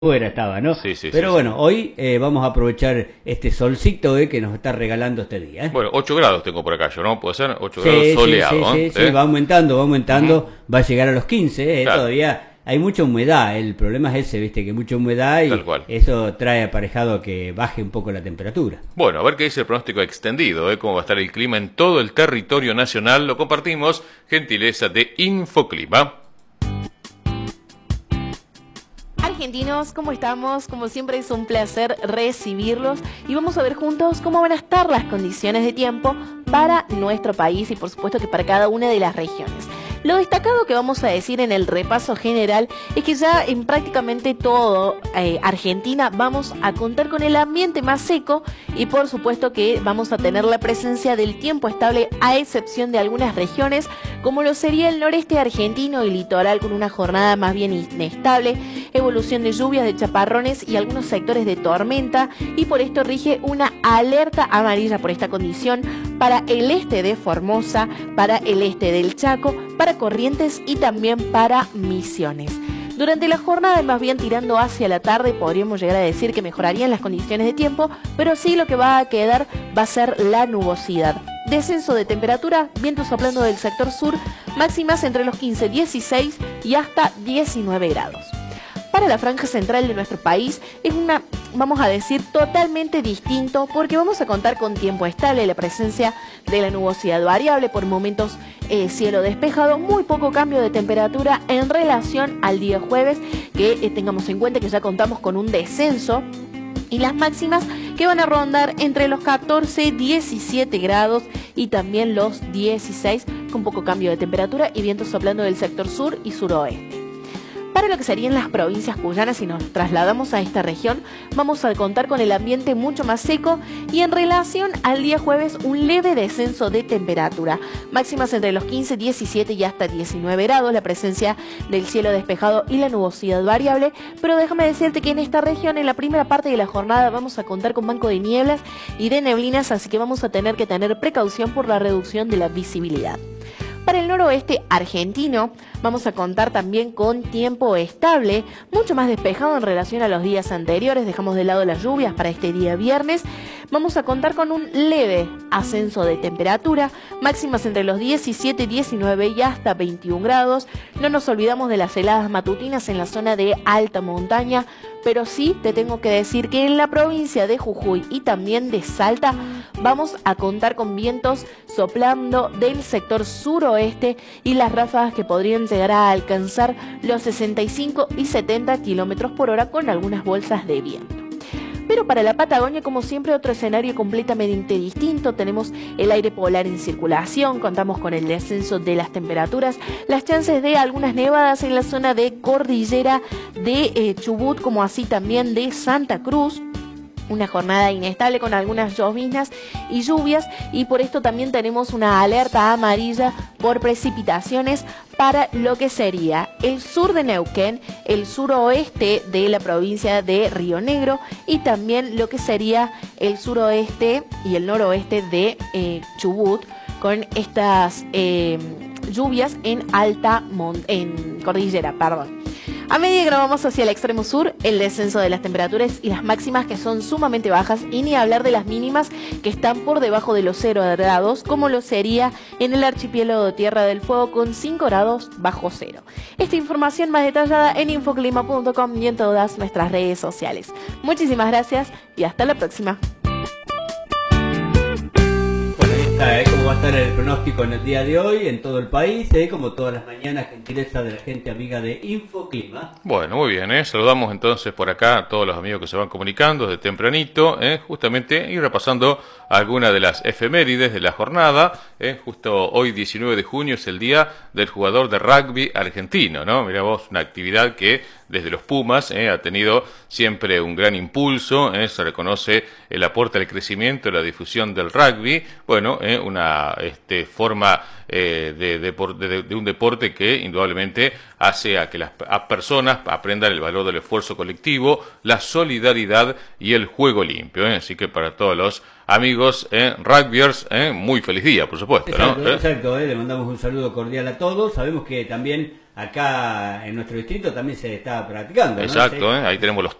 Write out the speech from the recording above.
fuera estaba, ¿no? Sí, sí, Pero sí, bueno, sí. hoy vamos a aprovechar este solcito que nos está regalando este día, ¿eh? Bueno, 8 grados tengo por acá yo, ¿no? Puede ser 8 grados Sí, sí, sí, soleado, sí, ¿eh? sí, va aumentando, Ujú. va a llegar a los 15, Claro, todavía hay mucha humedad, el problema es ese, viste, que mucha humedad tal y cual. eso trae aparejado que baje un poco la temperatura. Bueno, a ver qué dice el pronóstico extendido, cómo va a estar el clima en todo el territorio nacional. Lo compartimos, gentileza de Infoclima. Argentinos, ¿cómo estamos? Como siempre es un placer recibirlos y vamos a ver juntos cómo van a estar las condiciones de tiempo para nuestro país y por supuesto que para cada una de las regiones. Lo destacado que vamos a decir en el repaso general es que ya en prácticamente todo Argentina vamos a contar con el ambiente más seco y por supuesto que vamos a tener la presencia del tiempo estable a excepción de algunas regiones como lo sería el noreste argentino y litoral con una jornada más bien inestable, evolución de lluvias, de chaparrones y algunos sectores de tormenta y por esto rige una alerta amarilla por esta condición para el este de Formosa, para el este del Chaco, para Corrientes y también para Misiones. Durante la jornada, más bien tirando hacia la tarde, podríamos llegar a decir que mejorarían las condiciones de tiempo, pero sí lo que va a quedar va a ser la nubosidad. Descenso de temperatura, viento soplando del sector sur, máximas entre los 15, 16 y hasta 19 grados. Para la franja central de nuestro país es vamos a decir, totalmente distinto porque vamos a contar con tiempo estable, la presencia de la nubosidad variable, por momentos cielo despejado, muy poco cambio de temperatura en relación al día jueves, que tengamos en cuenta que ya contamos con un descenso y las máximas que van a rondar entre los 14, 17 grados y también los 16 con poco cambio de temperatura y vientos soplando del sector sur y suroeste. Para lo que serían las provincias cuyanas, si nos trasladamos a esta región, vamos a contar con el ambiente mucho más seco y en relación al día jueves un leve descenso de temperatura. Máximas entre los 15, 17 y hasta 19 grados, la presencia del cielo despejado y la nubosidad variable. Pero déjame decirte que en esta región, en la primera parte de la jornada, vamos a contar con banco de nieblas y de neblinas, así que vamos a tener que tener precaución por la reducción de la visibilidad. Para el noroeste argentino vamos a contar también con tiempo estable, mucho más despejado en relación a los días anteriores. Dejamos de lado las lluvias para este día viernes. Vamos a contar con un leve ascenso de temperatura, máximas entre los 17, 19 y hasta 21 grados. No nos olvidamos de las heladas matutinas en la zona de alta montaña, pero sí te tengo que decir que en la provincia de Jujuy y también de Salta vamos a contar con vientos soplando del sector suroeste y las ráfagas que podrían llegar a alcanzar los 65 y 70 kilómetros por hora con algunas bolsas de viento. Pero para la Patagonia, como siempre, otro escenario completamente distinto. Tenemos el aire polar en circulación, contamos con el descenso de las temperaturas, las chances de algunas nevadas en la zona de cordillera de Chubut, como así también de Santa Cruz. Una jornada inestable con algunas lloviznas y lluvias y por esto también tenemos una alerta amarilla por precipitaciones para lo que sería el sur de Neuquén, el suroeste de la provincia de Río Negro y también lo que sería el suroeste y el noroeste de Chubut con estas lluvias en cordillera, perdón. A medida que nos vamos hacia el extremo sur, el descenso de las temperaturas y las máximas que son sumamente bajas y ni hablar de las mínimas que están por debajo de los 0 grados, como lo sería en el archipiélago de Tierra del Fuego con 5 grados bajo cero. Esta información más detallada en infoclima.com y en todas nuestras redes sociales. Muchísimas gracias y hasta la próxima. Bueno, ahí está, cómo va a estar el pronóstico en el día de hoy en todo el país, como todas las mañanas, gentileza de la gente amiga de Infoclima. Bueno, muy bien, saludamos entonces por acá a todos los amigos que se van comunicando desde tempranito, justamente, y repasando algunas de las efemérides de la jornada. Justo hoy, 19 de junio, es el día del jugador de rugby argentino, ¿no? Mirá vos, una actividad que desde los Pumas ha tenido siempre un gran impulso, se reconoce el aporte al crecimiento, la difusión del rugby, bueno, una forma de un deporte que indudablemente hace a que las personas aprendan el valor del esfuerzo colectivo, la solidaridad y el juego limpio. Así que para todos los amigos rugbyers, muy feliz día, por supuesto. Exacto, ¿no? exacto, le mandamos un saludo cordial a todos. Sabemos que también acá en nuestro distrito también se está practicando, ¿no? Exacto, Sí. ahí tenemos los